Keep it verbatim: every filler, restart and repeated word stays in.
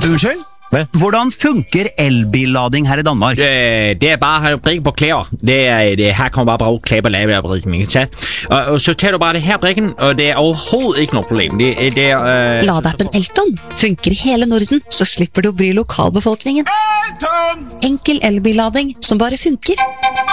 Unnskyld? Hvad? Hvordan funker elbillading her i Danmark? Øh, det er bare at have brikken på klæder. Det er, det, her kommer bare bruge klæber lave brikken, ikke tage. Og, og så tager du bare det her brikken, og det er overhovedet ikke noget problem. Det, det er... Øh, Ladeappen Elton funker i hele Norden, så slipper du å bry lokalbefolkningen. Enkel elbillading som bare funker.